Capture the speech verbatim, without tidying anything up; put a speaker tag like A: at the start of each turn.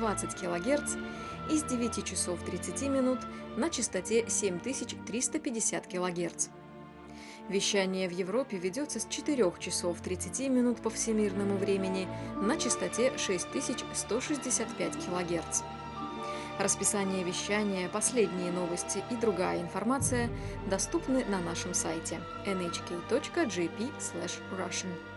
A: двадцать килогерц и с девяти часов тридцати минут на частоте семь тысяч триста пятьдесят килогерц. Вещание в Европе ведется с четырёх часов тридцати минут по всемирному времени на частоте шесть тысяч сто шестьдесят пять килогерц. Расписание вещания, последние новости и другая информация доступны на нашем сайте эн эйч кей точка джей пи слэш russian.